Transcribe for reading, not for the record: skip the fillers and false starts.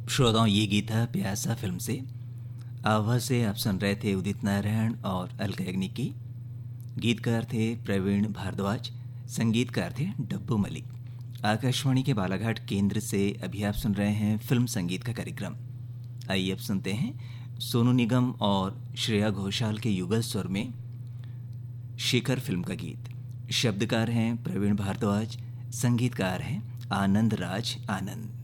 श्रोताओं, ये गीत था प्यासा फिल्म से। आवाज़ से आप सुन रहे थे उदित नारायण और अलका याग्निक की। गीतकार थे प्रवीण भारद्वाज, संगीतकार थे डब्बू मलिक। आकाशवाणी के बालाघाट केंद्र से अभी आप सुन रहे हैं फिल्म संगीत का कार्यक्रम। आइए अब सुनते हैं सोनू निगम और श्रेया घोषाल के युगल स्वर में शिखर फिल्म का गीत। शब्दकार हैं प्रवीण भारद्वाज, संगीतकार हैं आनंद राज आनंद।